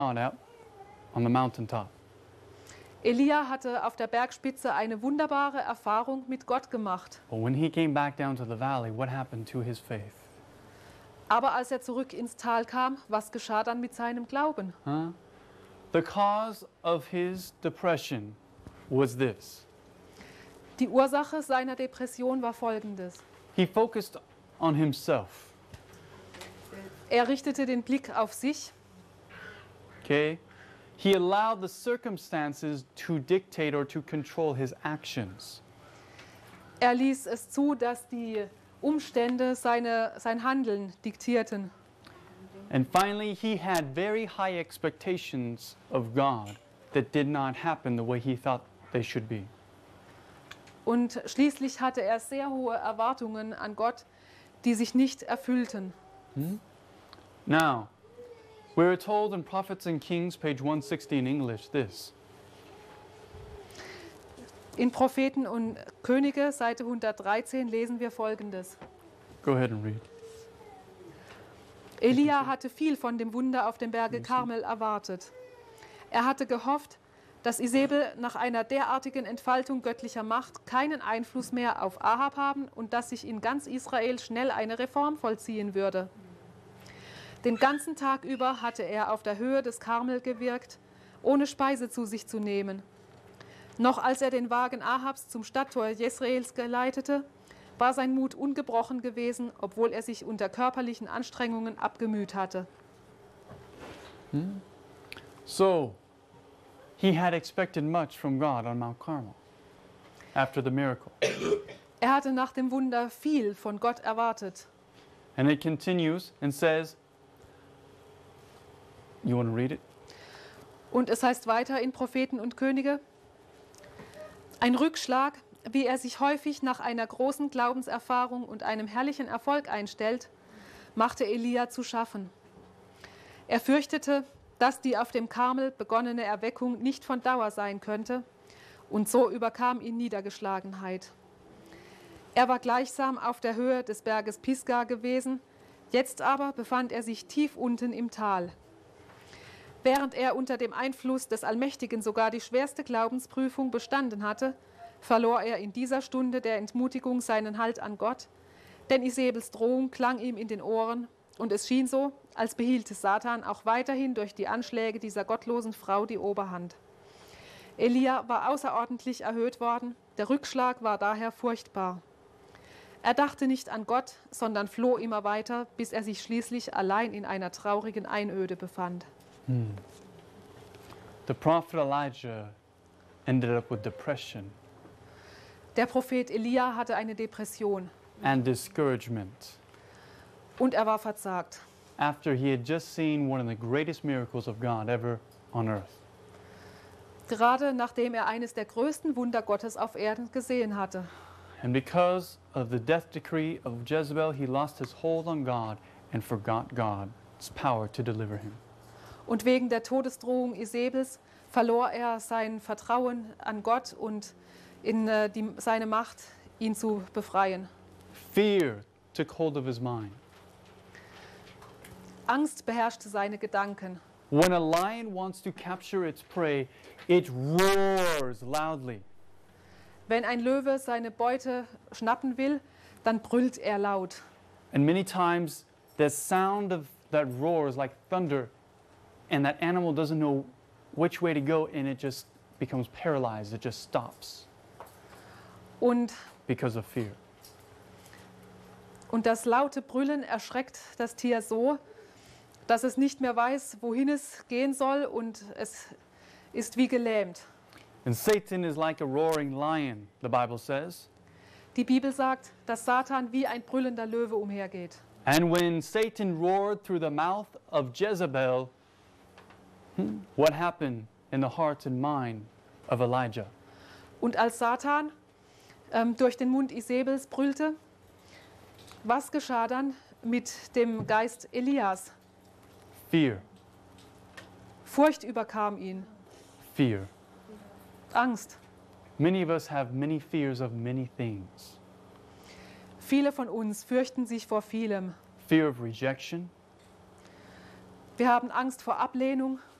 out on the mountaintop. Elia hatte auf der Bergspitze eine wunderbare Erfahrung mit Gott gemacht. But when he came back down to the valley, what happened to his faith? Aber als er zurück ins Tal kam, was geschah dann mit seinem Glauben? The cause of his depression was this. Die Ursache seiner Depression war folgendes. He focused on himself. Er richtete den Blick auf sich. Okay? He allowed the circumstances to dictate or to control his actions. Er ließ es zu, dass die Umstände sein Handeln diktierten. And finally, he had very high expectations of God that did not happen the way he thought they should be. Und schließlich hatte er sehr hohe Erwartungen an Gott, die sich nicht erfüllten. Now, we're told in Prophets and Kings, page 160 in English, this. In Propheten und Könige, Seite 113, lesen wir Folgendes. Go ahead and read. Elia hatte viel von dem Wunder auf dem Berge Karmel erwartet. Er hatte gehofft, dass Isabel nach einer derartigen Entfaltung göttlicher Macht keinen Einfluss mehr auf Ahab haben und dass sich in ganz Israel schnell eine Reform vollziehen würde. Den ganzen Tag über hatte er auf der Höhe des Karmel gewirkt, ohne Speise zu sich zu nehmen. Noch als er den Wagen Ahabs zum Stadttor Jesreels geleitete, war sein Mut ungebrochen gewesen, obwohl er sich unter körperlichen Anstrengungen abgemüht hatte. So, he had expected much from God on Mount Carmel after the miracle. Er hatte nach dem Wunder viel von Gott erwartet. And it continues and says, you want to read it? Und es heißt weiter in Propheten und Könige, ein Rückschlag, wie er sich häufig nach einer großen Glaubenserfahrung und einem herrlichen Erfolg einstellt, machte Elia zu schaffen. Er fürchtete, dass die auf dem Karmel begonnene Erweckung nicht von Dauer sein könnte, und so überkam ihn Niedergeschlagenheit. Er war gleichsam auf der Höhe des Berges Pisgah gewesen, jetzt aber befand er sich tief unten im Tal. Während er unter dem Einfluss des Allmächtigen sogar die schwerste Glaubensprüfung bestanden hatte, verlor er in dieser Stunde der Entmutigung seinen Halt an Gott, denn Isabels Drohung klang ihm in den Ohren und es schien so, als behielte Satan auch weiterhin durch die Anschläge dieser gottlosen Frau die Oberhand. Elia war außerordentlich erhöht worden, der Rückschlag war daher furchtbar. Er dachte nicht an Gott, sondern floh immer weiter, bis er sich schließlich allein in einer traurigen Einöde befand. The prophet Elijah ended up with depression Der Prophet Elia hatte eine Depression and discouragement und er war verzagt. after he had just seen one of the greatest miracles of God ever on earth. Gerade nachdem er eines der größten Wunder Gottes auf Erden gesehen hatte. And because of the death decree of Jezebel, he lost his hold on God and forgot God's power to deliver him. Und wegen der Todesdrohung Isabels verlor er sein Vertrauen an Gott und in seine Macht, ihn zu befreien. Fear took hold of his mind. Angst beherrschte seine Gedanken. When a lion wants to capture its prey, it roars loudly. Wenn ein Löwe seine Beute schnappen will, dann brüllt er laut. And many times the sound of that roar is like thunder, and that animal doesn't know which way to go, and it just becomes paralyzed. It just stops Und because of fear. das laute Brüllen erschreckt das Tier so, dass es nicht mehr weiß, wohin es gehen soll und es ist wie gelähmt. And Satan is like a roaring lion, the Bible says. Die Bibel sagt, dass Satan wie ein brüllender Löwe umhergeht. And when Satan roared through the mouth of Jezebel, what happened in the heart and mind of Elijah? Und als Satan durch den Mund Isabels brüllte, was geschah dann mit dem Geist Elias? Fear, Furcht überkam ihn, fear. Angst. Many of us have many fears of many things. Viele von uns fürchten sich vor vielem. Fear of rejection, Wir haben Angst vor Ablehnung,